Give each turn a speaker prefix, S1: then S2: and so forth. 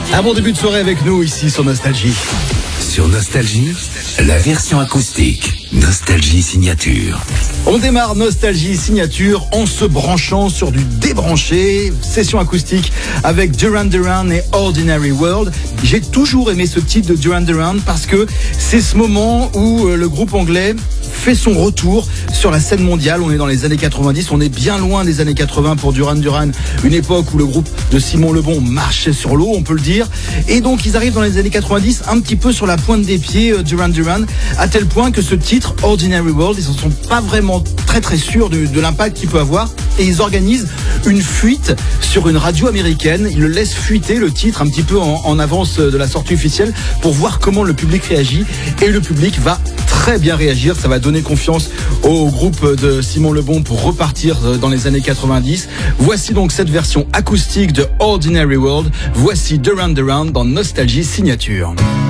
S1: Un bon début de soirée avec nous ici sur Nostalgie.
S2: Sur Nostalgie, la version acoustique. Nostalgie Signature.
S1: On démarre Nostalgie Signature en se branchant sur du débranché. Session acoustique avec Duran Duran et Ordinary World. J'ai toujours aimé ce titre de Duran Duran parce que c'est ce moment où le groupe anglais fait son retour sur la scène mondiale. On est dans les années 90, on est bien loin des années 80 pour Duran Duran, une époque où le groupe de Simon Le Bon marchait sur l'eau, on peut le dire. Et donc ils arrivent dans les années 90 un petit peu sur la pointe des pieds, Duran Duran, à tel point que ce titre, Ordinary World, ils ne sont pas vraiment très sûrs de l'impact qu'il peut avoir. Et ils organisent une fuite sur une radio américaine. Ils le laissent fuiter, le titre, un petit peu en avance de la sortie officielle pour voir comment le public réagit. Et le public va très bien réagir. Ça va donner confiance au groupe de Simon Le Bon pour repartir dans les années 90. Voici donc cette version acoustique de Ordinary World. Voici Duran Duran dans Nostalgie Signature.